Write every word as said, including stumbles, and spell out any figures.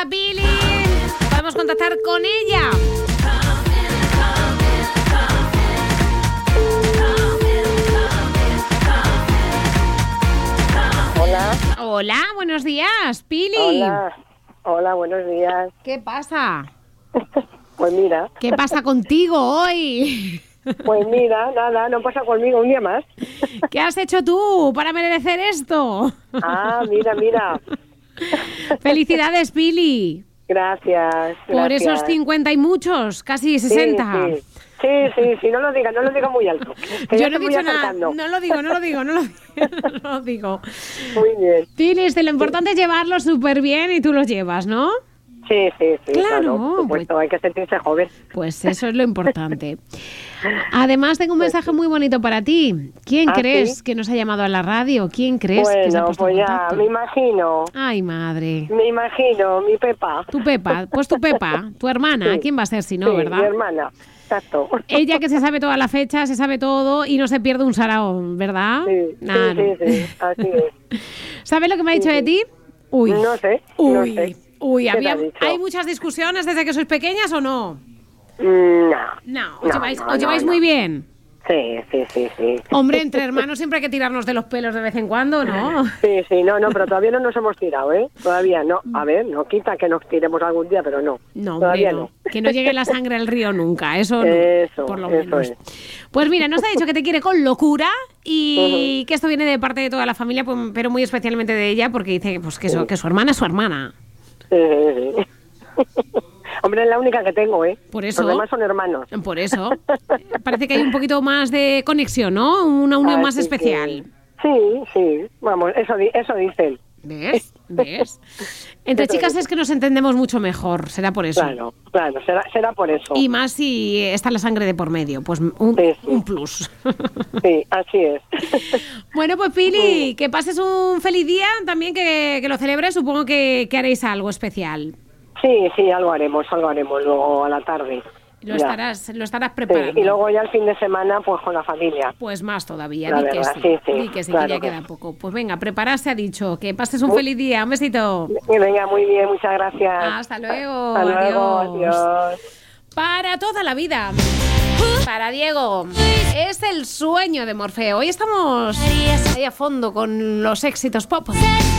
Pili, podemos contactar con ella. Hola. Hola, buenos días, Pili. Hola. Hola, buenos días. ¿Qué pasa? Pues mira. ¿Qué pasa contigo hoy? Pues mira, nada, no pasa conmigo un día más. ¿Qué has hecho tú para merecer esto? Ah, mira, mira. Felicidades, Pili. Gracias. Por gracias. esos cincuenta y muchos, casi sesenta. Sí, sí. Sí, sí, sí, no lo digas, no lo digas muy alto. Que Yo ya no he te voy dicho nada, acercando. no lo digo, no lo digo, no lo digo, no lo digo. Muy bien. Pili, lo importante es llevarlo súper bien y tú lo llevas, ¿no? Sí, sí, sí, Claro, claro, por supuesto, pues- hay que sentirse joven. Pues eso es lo importante. Además, tengo un Pues mensaje muy bonito para ti. ¿Quién ¿Ah, crees sí? que nos ha llamado a la radio? ¿Quién crees que se ha Bueno, puesto pues en ya, contacto? me imagino, Ay, madre. me imagino, mi Pepa. Tu Pepa, pues tu Pepa, tu hermana. Sí. ¿Quién va a ser si no, Sí, verdad? mi hermana, exacto. Ella que se sabe toda la fecha, se sabe todo y no se pierde un sarao, ¿verdad? Sí, Nah, sí, no. sí, sí, así es. ¿Sabes lo que me ha dicho Sí, de sí. ti? Uy. No sé, Uy. no sé. Uy, ¿Qué te había, ha dicho? ¿hay muchas discusiones desde que sois pequeñas o no? Mm, No. No, os No, lleváis, no, os lleváis no, muy no. bien. Sí, sí, sí, sí. Hombre, entre hermanos siempre hay que tirarnos de los pelos de vez en cuando, ¿no? Sí, sí, no, no, pero todavía no nos hemos tirado, ¿eh? Todavía no. A ver, no quita que nos tiremos algún día, pero no. No, hombre, todavía no. no. Que no llegue la sangre al río nunca, eso no, Eso, por lo eso menos. es. Pues mira, nos ha dicho que te quiere con locura y que esto viene de parte de toda la familia, pues, pero muy especialmente de ella, porque dice pues, que, su, que su hermana es su hermana. Sí, sí, sí. Hombre, es la única que tengo, ¿eh? Por eso. Los demás son hermanos. Por eso. Parece que hay un poquito más de conexión, ¿no? Una unión más Así especial. que- Sí, sí. Vamos, eso, di- eso dicen. ¿Ves? ¿Ves? Entre Eso chicas es. es que nos entendemos mucho mejor, será por eso. Claro, claro, será, será por eso. Y más si está la sangre de por medio, pues un, Sí, sí. un plus. Sí, así es. Bueno, pues Pili, que pases un feliz día, también que, que lo celebres, supongo que, que haréis algo especial. Sí, sí, algo haremos, algo haremos luego a la tarde. Lo Ya. estarás, lo estarás Sí, preparando. y luego ya el fin de semana, pues con la familia. Pues más todavía, La di que verdad, sí, sí, sí, di que sí, claro que ya que queda sí. poco. Pues venga, prepararse ha dicho, que pases un Muy- feliz día, un besito. Y venga, muy bien, muchas gracias. Hasta luego, Hasta luego, adiós. adiós. Para toda la vida. Para Diego. Es el sueño de Morfeo. Hoy estamos ahí a fondo con los éxitos pop.